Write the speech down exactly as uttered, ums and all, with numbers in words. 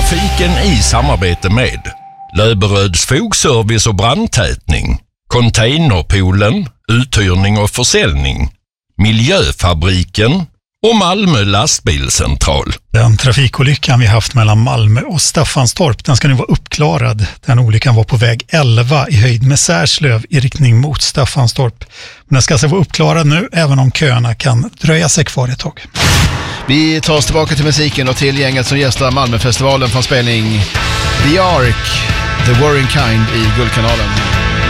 Trafiken i samarbete med Löberöds fogservice och brandtätning, Containerpoolen, uthyrning och försäljning, Miljöfabriken och Malmö lastbilscentral. Den trafikolyckan vi haft mellan Malmö och Staffanstorp, den ska nu vara uppklarad. Den olyckan var på väg elva i höjd med Särslöv i riktning mot Staffanstorp. Men den ska alltså vara uppklarad nu, även om köerna kan dröja sig kvar ett tag. Vi tar oss tillbaka till musiken och till gänget som gästar Malmöfestivalen från spelning The Ark, The Warring Kind i Guldkanalen.